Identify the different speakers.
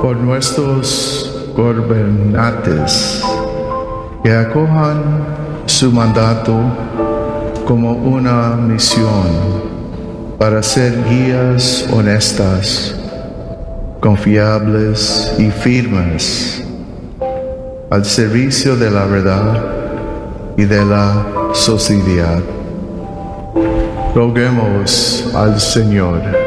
Speaker 1: por nuestros gobernantes, que acojan su mandato como una misión para ser guías honestas, confiables y firmes al servicio de la verdad y de la sociedad. Roguemos al Señor.